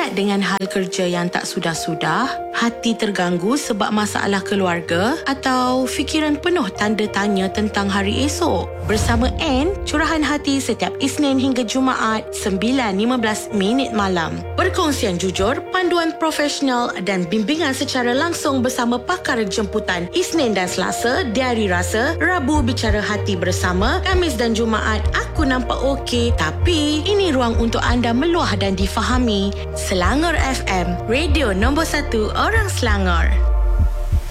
Ingat dengan hal kerja yang tak sudah-sudah, hati terganggu sebab masalah keluarga atau fikiran penuh tanda tanya tentang hari esok? Bersama Anne, curahan hati setiap Isnin hingga Jumaat 9.15 malam. Perkongsian jujur, panduan profesional dan bimbingan secara langsung bersama pakar jemputan Isnin dan Selasa, Diari Rasa, Rabu Bicara Hati bersama, Khamis dan Jumaat Aku Nampak Okey, tapi ini ruang untuk anda meluah dan difahami. Selangor FM, radio nombor 1 orang Selangor.